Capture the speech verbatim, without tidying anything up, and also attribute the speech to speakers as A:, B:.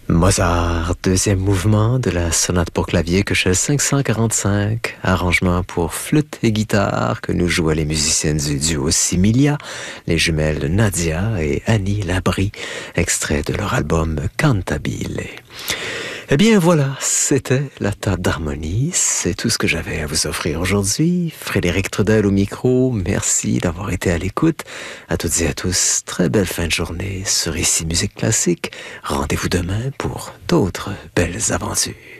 A: Mozart, deuxième mouvement de la sonate pour clavier Köchel cinq cent quarante-cinq, arrangement pour flûte et guitare que nous jouaient les musiciennes du duo Similia, les jumelles Nadia et Annie Labrie, extrait de leur album Cantabile. Eh bien voilà, c'était la table d'harmonie, c'est tout ce que j'avais à vous offrir aujourd'hui. Frédéric Trudel au micro, merci d'avoir été à l'écoute. À toutes et à tous, très belle fin de journée sur Ici Musique Classique. Rendez-vous demain pour d'autres belles aventures.